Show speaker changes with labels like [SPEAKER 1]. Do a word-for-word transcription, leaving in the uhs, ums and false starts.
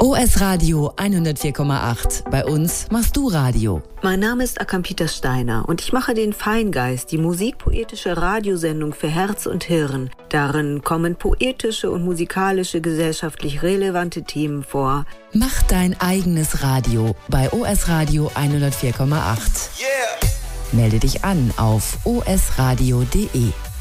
[SPEAKER 1] O S Radio hundertvier Komma acht. Bei uns machst du Radio.
[SPEAKER 2] Mein Name ist Akampita Steiner und ich mache den Feingeist, die musikpoetische Radiosendung für Herz und Hirn. Darin kommen poetische und musikalische gesellschaftlich relevante Themen vor.
[SPEAKER 1] Mach dein eigenes Radio bei O S Radio hundertvier Komma acht.
[SPEAKER 3] Yeah.
[SPEAKER 1] Melde dich an auf o s radio punkt d e.